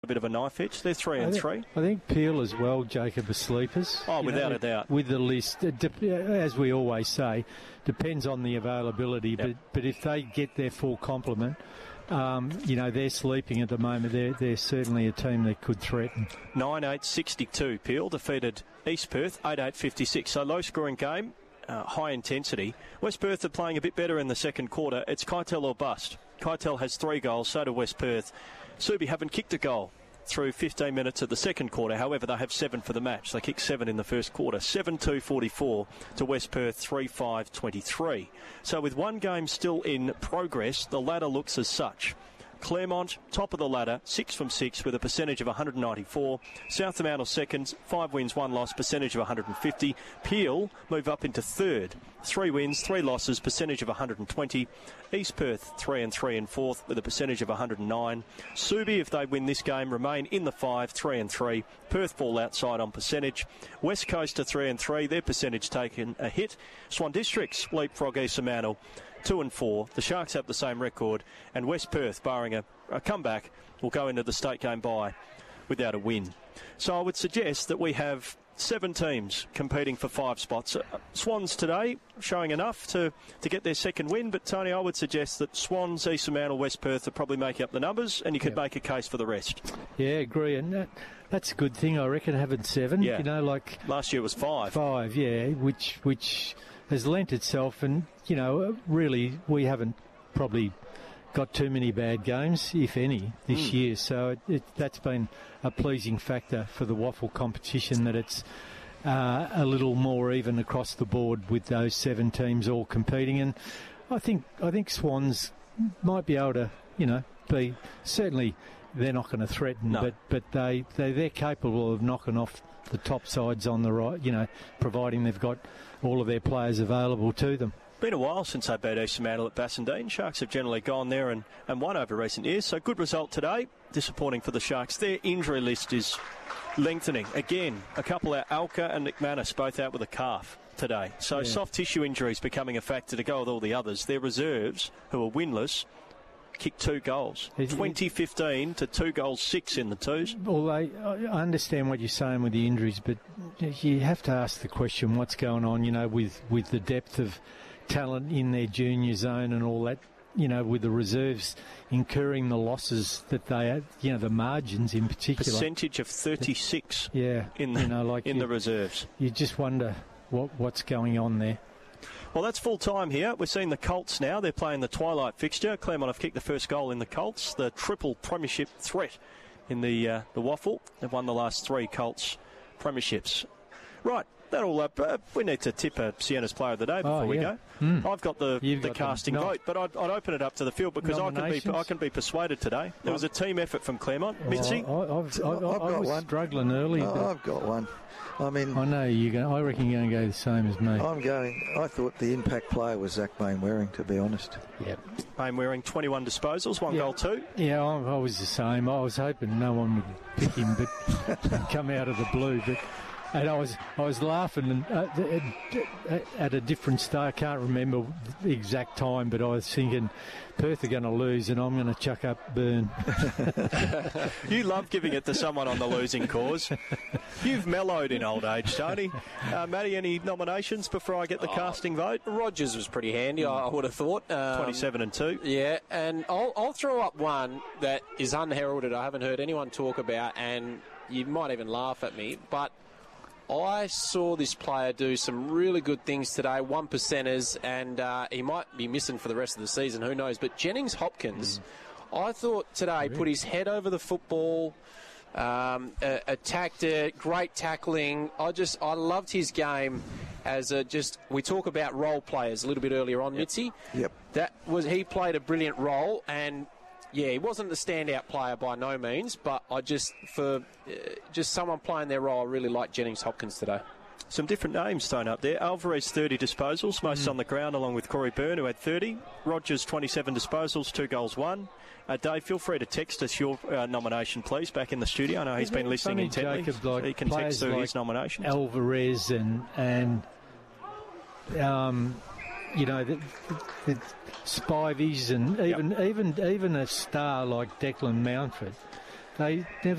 a bit of a knife edge. They're 3 and 3. I think Peel as well, Jacob, are sleepers. Oh, without a doubt. With the list, as we always say, depends on the availability. Yep. But if they get their full complement, they're sleeping at the moment. They're certainly a team that could threaten. 9-8-62. Peel defeated East Perth 8-8-56. So low scoring game, high intensity. West Perth are playing a bit better in the second quarter. It's Keitel or bust. Keitel has 3 goals, so do West Perth. Subi haven't kicked a goal through 15 minutes of the second quarter. However, they have 7 for the match. They kicked 7 in the first quarter. 7-2-44 to West Perth 3-5-23. So with one game still in progress, the ladder looks as such. Claremont, top of the ladder, 6 from 6 with a percentage of 194. South Fremantle second, 5 wins, 1 loss, percentage of 150. Peel move up into third, 3 wins, 3 losses, percentage of 120. East Perth 3 and 3 in fourth with a percentage of 109. Subi, if they win this game, remain in the 5, 3 and 3. Perth fall outside on percentage. West Coast are 3 and 3, their percentage taken a hit. Swan Districts leapfrog East Fremantle 2 and 4. The Sharks have the same record, and West Perth, barring a comeback, will go into the state game bye without a win. So I would suggest that we have 7 teams competing for 5 spots. Swans today showing enough to get their second win, but Tony, I would suggest that Swans, East Fremantle, West Perth are probably making up the numbers, and you could make a case for the rest. Yeah, agree, and that's a good thing, I reckon, having 7. Yeah. Like last year was 5. 5, yeah, which has lent itself, and really we haven't probably got too many bad games, if any, this year. So that's been a pleasing factor for the waffle competition, that it's a little more even across the board with those 7 teams all competing. And I think Swans might be able to, be certainly. They're not going to threaten, no. but they're capable of knocking off the top sides on the right, providing they've got all of their players available to them. Been a while since they beat East Fremantle at Bassendean. Sharks have generally gone there and won over recent years, so good result today. Disappointing for the Sharks. Their injury list is lengthening. Again, a couple out, Alka and McManus, both out with a calf today. So soft tissue injuries becoming a factor to go with all the others. Their reserves, who are winless, kicked 2 goals. 2015 to 2 goals, 6 in the twos. Well, I understand what you're saying with the injuries, but you have to ask the question, what's going on, with the depth of talent in their junior zone and all that, with the reserves incurring the losses that they had, the margins in particular. Percentage of 36 in the reserves. You just wonder what's going on there. Well, that's full time here. We're seeing the Colts now. They're playing the twilight fixture. Claremont have kicked the first goal in the Colts, the triple premiership threat in the Waffle. They've won the last 3 Colts premierships. Right, that'll we need to tip a Sienna's Player of the Day before we go. I've got the casting vote, but I'd open it up to the field because I can be persuaded today. There was a team effort from Claremont. Mitzi? I was struggling early. I've got one. I know you're going. I reckon you're going to go the same as me. I thought the impact player was Zach Bain-Waring, to be honest. Yep. Bain-Waring, 21 disposals, 1 goal, 2. Yeah, I was the same. I was hoping no one would pick him, but come out of the blue. And I was laughing at a different start. I can't remember the exact time, but I was thinking Perth are going to lose and I'm going to chuck up Burn. You love giving it to someone on the losing cause. You've mellowed in old age, Tony. Matty, any nominations before I get the casting vote? Rogers was pretty handy, I would have thought. 27 and 2. Yeah, and I'll throw up one that is unheralded. I haven't heard anyone talk about, and you might even laugh at me, but I saw this player do some really good things today, 1 percenters, and he might be missing for the rest of the season, who knows. But Jennings Hopkins, I thought today put his head over the football, attacked it, great tackling. I loved his game as we talk about role players a little bit earlier on, Mitzi. Yep. He played a brilliant role, and yeah, he wasn't the standout player by no means, but for someone playing their role, I really like Jennings Hopkins today. Some different names thrown up there. Alvarez, 30 disposals, most on the ground, along with Corey Byrne, who had 30. Rogers, 27 disposals, 2 goals, 1. Dave, feel free to text us your nomination, please, back in the studio. I know he's been listening intently. Jacob, so he can text through his nominations. Alvarez and the Spivies and even a star like Declan Mountford. They never